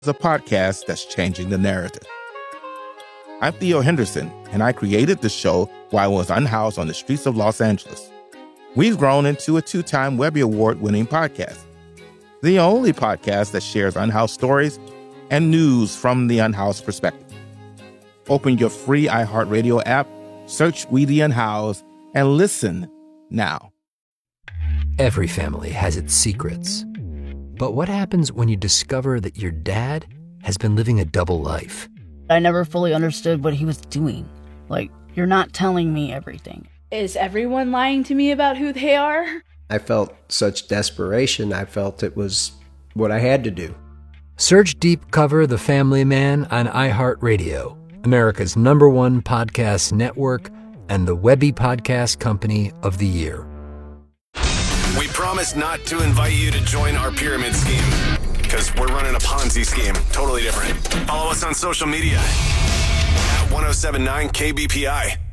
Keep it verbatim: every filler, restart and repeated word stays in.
a podcast that's changing the narrative. I'm Theo Henderson, and I created the show while I was unhoused on the streets of Los Angeles. We've grown into a two-time Webby Award-winning podcast, the only podcast that shares unhoused stories and news from the unhoused perspective. Open your free iHeartRadio app, search We the Unhoused, and listen now. Every family has its secrets. But what happens when you discover that your dad has been living a double life? I never fully understood what he was doing. Like, you're not telling me everything. Is everyone lying to me about who they are? I felt such desperation. I felt it was what I had to do. Search Deep Cover The Family Man on iHeartRadio, America's number one podcast network and the Webby Podcast Company of the Year. We promise not to invite you to join our pyramid scheme, because we're running a Ponzi scheme. Totally different. Follow us on social media at ten seventy-nine K B P I.